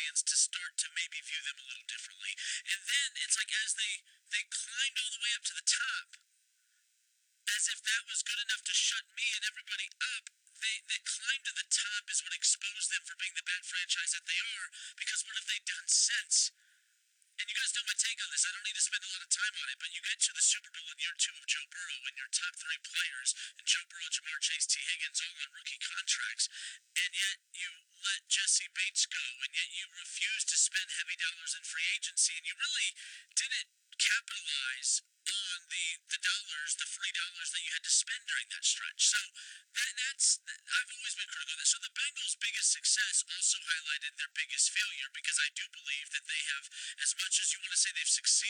fans to start to maybe view them a little differently. And then it's like as they climbed all the way up to the top, as if that was good enough to shut me and everybody up. They climbed to the top is what exposed them for being the bad franchise that they are. Because what have they done since? And you guys know my take on this. I don't need to spend a lot of time on it, but you get to the Super Bowl in year 2 of Joe Burrow and your top 3 players, and Joe Burrow, Jamar Chase, T. Higgins, all on rookie contracts, and yet you let Jesse Bates go, and yet you refuse to spend heavy dollars in free agency, and you really didn't capitalize on the dollars, the free dollars that you had to spend during that stretch. So I've always been critical of that. So the Bengals' biggest success also highlighted their biggest failure because I do believe that they have, as much as you want to say they've succeeded